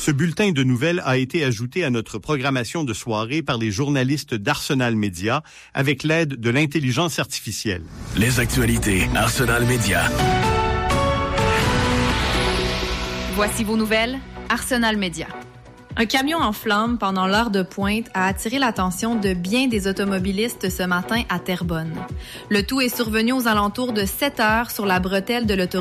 Ce bulletin de nouvelles a été ajouté à notre programmation de soirée par les journalistes d'Arsenal Média avec l'aide de l'intelligence artificielle. Les actualités Arsenal Média. Voici vos nouvelles, Arsenal Média. Un camion en flammes pendant l'heure de pointe a attiré l'attention de bien des automobilistes ce matin à Terrebonne. Le tout est survenu aux alentours de 7 heures sur la bretelle de l'autoroute